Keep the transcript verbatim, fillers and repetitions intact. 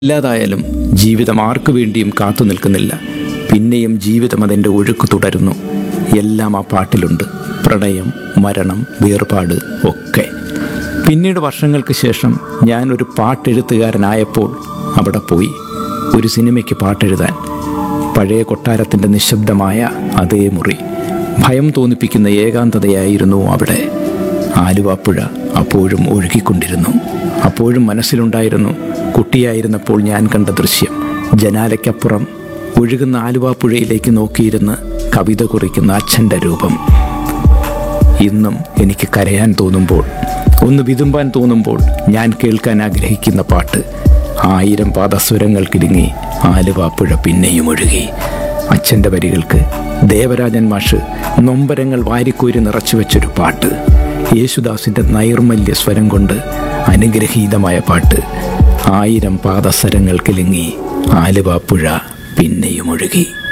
ഇല്ലാതായാലും ജീവിതം ആർക്കു വേണ്ടിയും കാത്തു നിൽക്കുന്നില്ല. പിന്നെയും ജീവിതം അതിൻ്റെ ഒഴുക്ക് തുടരുന്നു. എല്ലാം ആ പാട്ടിലുണ്ട്. പ്രണയം, മരണം, വേർപാട് ഒക്കെ. പിന്നീട് വർഷങ്ങൾക്ക് ശേഷം ഞാനൊരു പാട്ടെഴുത്തുകാരനായപ്പോൾ അവിടെ പോയി ഒരു സിനിമയ്ക്ക് പാട്ടെഴുതാൻ. പഴയ കൊട്ടാരത്തിൻ്റെ നിശബ്ദമായ അതേ മുറി. ഭയം തോന്നിപ്പിക്കുന്ന ഏകാന്തതയായിരുന്നു അവിടെ. ആലുവാപ്പുഴ അപ്പോഴും ഒഴുകിക്കൊണ്ടിരുന്നു. അപ്പോഴും മനസ്സിലുണ്ടായിരുന്നു കുട്ടിയായിരുന്നപ്പോൾ ഞാൻ കണ്ട ദൃശ്യം. ജനാലയ്ക്കപ്പുറം ഒഴുകുന്ന ആലുവാപ്പുഴയിലേക്ക് നോക്കിയിരുന്ന് കവിത കുറിക്കുന്ന അച്ഛൻ്റെ രൂപം. ഇന്നും എനിക്ക് കരയാൻ തോന്നുമ്പോൾ, ഒന്ന് വിതുമ്പാൻ തോന്നുമ്പോൾ ഞാൻ കേൾക്കാൻ ആഗ്രഹിക്കുന്ന പാട്ട്. ആയിരം പാദസ്വരങ്ങൾക്കിടുങ്ങി ആലുവാപ്പുഴ പിന്നെയും ഒഴുകി. അച്ഛൻ്റെ വരികൾക്ക് ദേവരാജൻ മാഷ് നൊമ്പരങ്ങൾ വാരിക്കോരി നിറച്ചു വെച്ചൊരു പാട്ട്. യേശുദാസിൻ്റെ നൈർമല്യ സ്വരം കൊണ്ട് അനുഗ്രഹീതമായ പാട്ട്. ആയിരം പാദസരങ്ങൾക്കിലുങ്ങി ആലുവാപ്പുഴ പിന്നെയും ഒഴുകി.